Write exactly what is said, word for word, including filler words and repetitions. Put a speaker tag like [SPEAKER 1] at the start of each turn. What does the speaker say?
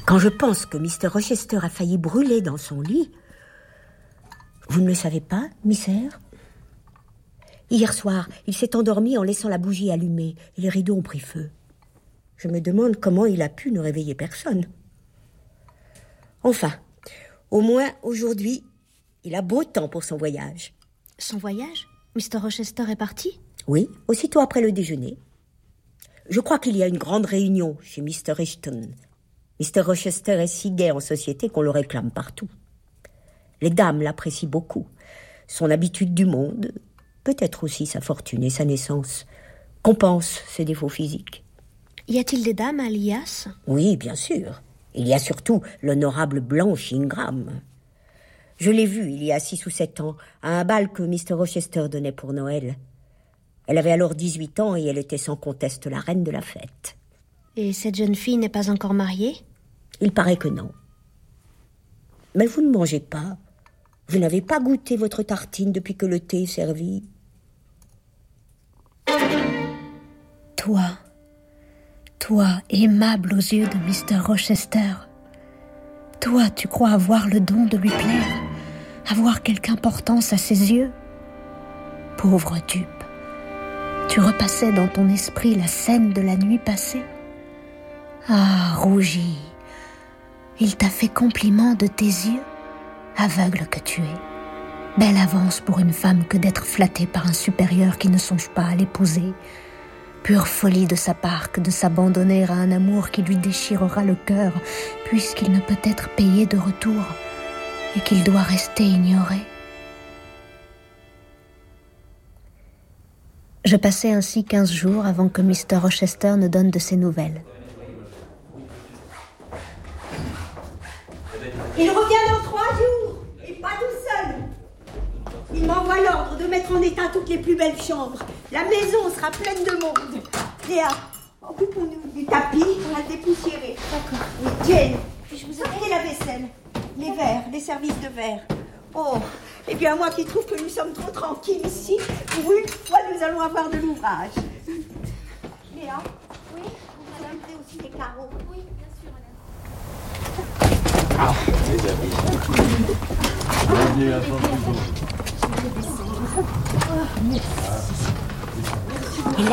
[SPEAKER 1] Quand je pense que mister Rochester a failli brûler dans son lit... Vous ne le savez pas, Miss Eyre? Hier soir, il s'est endormi en laissant la bougie allumée et les rideaux ont pris feu. Je me demande comment il a pu ne réveiller personne. Enfin, au moins aujourd'hui, il a beau temps pour son voyage.
[SPEAKER 2] Son voyage? mister Rochester est parti?
[SPEAKER 1] Oui, aussitôt après le déjeuner. Je crois qu'il y a une grande réunion chez mister Richton. mister Rochester est si gai en société qu'on le réclame partout. Les dames l'apprécient beaucoup. Son habitude du monde, peut-être aussi sa fortune et sa naissance, compensent ses défauts physiques.
[SPEAKER 2] Y a-t-il des dames à Lias?
[SPEAKER 1] Oui, bien sûr. Il y a surtout l'honorable Blanche Ingram. Je l'ai vue il y a six ou sept ans, à un bal que mister Rochester donnait pour Noël. Elle avait alors dix-huit ans et elle était sans conteste la reine de la fête.
[SPEAKER 2] Et cette jeune fille n'est pas encore mariée?
[SPEAKER 1] Il paraît que non. Mais vous ne mangez pas. Vous n'avez pas goûté votre tartine depuis que le thé est servi.
[SPEAKER 3] Toi, toi, aimable aux yeux de mister Rochester, toi, tu crois avoir le don de lui plaire, avoir quelque importance à ses yeux? Pauvre dupe, tu repassais dans ton esprit la scène de la nuit passée. Ah, rougi, il t'a fait compliment de tes yeux, aveugle que tu es. Belle avance pour une femme que d'être flattée par un supérieur qui ne songe pas à l'épouser. Pure folie de sa part que de s'abandonner à un amour qui lui déchirera le cœur, puisqu'il ne peut être payé de retour et qu'il doit rester ignoré. Je passai ainsi quinze jours avant que mister Rochester ne donne de ses nouvelles.
[SPEAKER 4] Il revient dans trois jours, et pas tout seul. Il m'envoie l'ordre de mettre en état toutes les plus belles chambres. La maison sera pleine de monde. Léa, occupons-nous du tapis pour la dépoussiérer.
[SPEAKER 2] D'accord.
[SPEAKER 4] Oui, Jane, puis-je vous apporter la vaisselle, les verres, les services de verre. Oh, eh bien moi qui trouve que nous sommes trop tranquilles ici, pour une fois nous allons avoir de l'ouvrage. Léa, oui, vous invitez aussi les carreaux. Oui, bien sûr, madame.
[SPEAKER 5] Ah, les amis. Bienvenue à Fort-Hugo.
[SPEAKER 1] Et là,